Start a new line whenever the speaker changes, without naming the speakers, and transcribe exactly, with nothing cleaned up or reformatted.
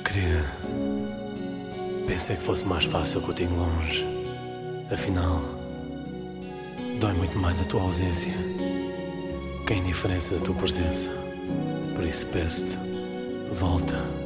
Querida, pensei que fosse mais fácil contigo longe. Afinal, dói muito mais a tua ausência que a indiferença da tua presença. Por isso peço-te, volta.